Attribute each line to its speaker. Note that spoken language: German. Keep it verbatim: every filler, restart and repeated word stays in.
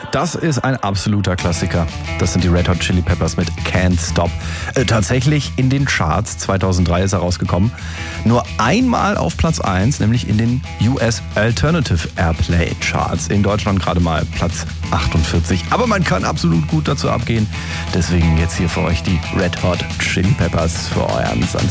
Speaker 1: Das ist ein absoluter Klassiker. Das sind die Red Hot Chili Peppers mit Can't Stop. Äh, tatsächlich in den Charts, zweitausenddrei ist er rausgekommen. Nur einmal auf Platz eins, nämlich in den U S Alternative Airplay Charts. In Deutschland gerade mal Platz achtundvierzig. Aber man kann absolut gut dazu abgehen. Deswegen jetzt hier für euch die Red Hot Chili Peppers für euren Samstag.